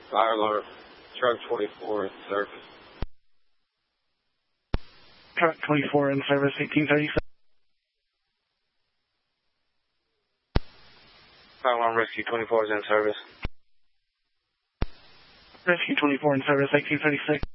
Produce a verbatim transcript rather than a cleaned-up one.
Fire alarm. Truck twenty-four in service. Truck twenty-four in service, eighteen thirty-seven. Fire alarm rescue twenty-four is in service. Rescue twenty-four in service, eighteen thirty-six.